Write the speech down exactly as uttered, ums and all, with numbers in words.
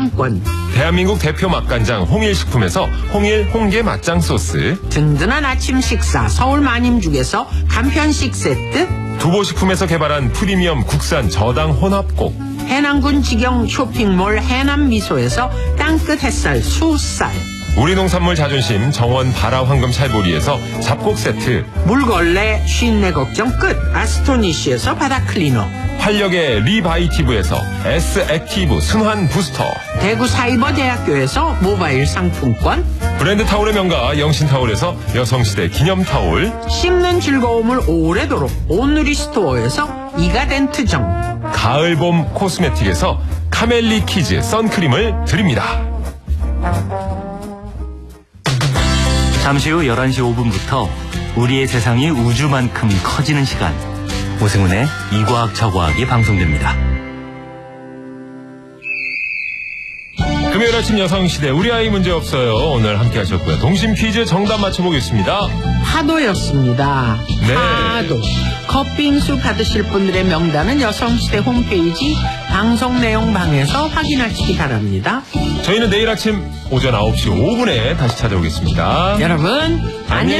상권, 대한민국 대표 맛간장 홍일식품에서 홍일 홍게 맛장 소스, 든든한 아침 식사 서울 마님죽에서 간편식 세트, 두보식품에서 개발한 프리미엄 국산 저당 혼합곡, 해남군 직영 쇼핑몰 해남미소에서 땅끝 햇살 수쌀, 우리 농산물 자존심 정원 바라 황금 찰보리에서 잡곡 세트, 물걸레 쉰내 걱정 끝 아스토니시에서 바다 클리너, 활력의 리바이티브에서 S 액티브 순환 부스터, 대구 사이버대학교에서 모바일 상품권, 브랜드 타올의 명가 영신타올에서 여성시대 기념타올, 씹는 즐거움을 오래도록 온누리 스토어에서 이가덴트정, 가을봄 코스메틱에서 카멜리 키즈 선크림을 드립니다. 잠시 후 열한 시 오 분부터 우리의 세상이 우주만큼 커지는 시간, 오승훈의 이과학 저과학이 방송됩니다. 금요일 아침 여성시대 우리 아이 문제 없어요. 오늘 함께 하셨고요. 동심 퀴즈 정답 맞춰보겠습니다. 파도였습니다. 네. 파도. 컵빙수 받으실 분들의 명단은 여성시대 홈페이지 방송 내용 방에서 확인하시기 바랍니다. 저희는 내일 아침 오전 아홉 시 오 분에 다시 찾아오겠습니다. 여러분 안녕히